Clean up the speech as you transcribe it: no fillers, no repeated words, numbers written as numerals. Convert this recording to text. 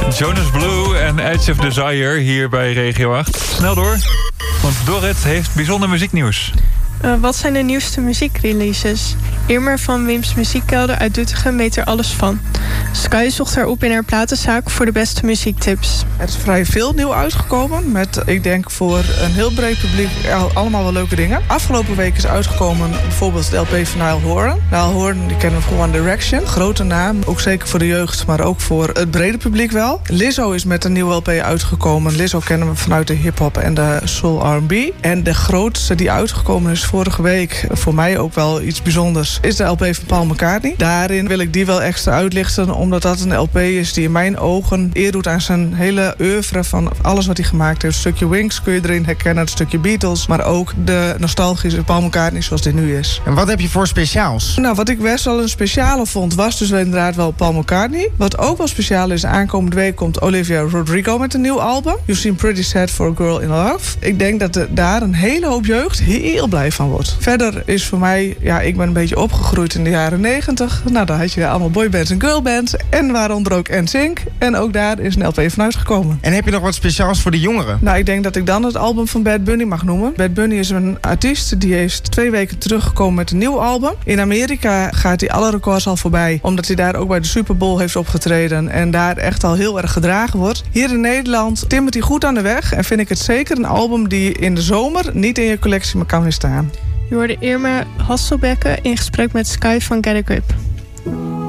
Jonas Blue en Edge of Desire hier bij Regio 8. Snel door, want Dorrit heeft bijzonder muzieknieuws. Wat zijn de nieuwste muziekreleases? Irma van Wim's Muziekkelder uit Doetinchem weet er alles van. Sky zocht haar op in haar platenzaak voor de beste muziektips. Er is vrij veel nieuw uitgekomen. Met, ik denk, voor een heel breed publiek allemaal wel leuke dingen. Afgelopen week is uitgekomen bijvoorbeeld de LP van Niall Horan. Niall Horan, die kennen we van One Direction. Grote naam, ook zeker voor de jeugd, maar ook voor het brede publiek wel. Lizzo is met een nieuwe LP uitgekomen. Lizzo kennen we vanuit de hip-hop en de soul R&B. En de grootste die uitgekomen is vorige week, voor mij ook wel iets bijzonders, is de LP van Paul McCartney. Daarin wil ik die wel extra uitlichten, omdat dat een LP is die in mijn ogen eer doet aan zijn hele oeuvre van alles wat hij gemaakt heeft. Een stukje Wings kun je erin herkennen, het stukje Beatles, maar ook de nostalgische Paul McCartney zoals dit nu is. En wat heb je voor speciaals? Nou, wat ik best wel een speciale vond, was dus inderdaad wel Paul McCartney. Wat ook wel speciaal is, aankomende week komt Olivia Rodrigo met een nieuw album. You Seem Pretty Sad for a Girl in Love. Ik denk dat daar een hele hoop jeugd heel blij van wordt. Verder is voor mij, ja, ik ben een beetje opgegroeid in de jaren 90. Nou, daar had je allemaal boybands en girlbands. En waaronder ook NSYNC. En ook daar is een LP van uitgekomen. En heb je nog wat speciaals voor de jongeren? Nou, ik denk dat ik dan het album van Bad Bunny mag noemen. Bad Bunny is een artiest die is 2 weken teruggekomen met een nieuw album. In Amerika gaat hij alle records al voorbij, omdat hij daar ook bij de Super Bowl heeft opgetreden en daar echt al heel erg gedragen wordt. Hier in Nederland timmert hij goed aan de weg en vind ik het zeker een album die in de zomer niet in je collectie meer kan weerstaan. Je hoorde Irma Hasselbekke in gesprek met Sky van Get a Grip.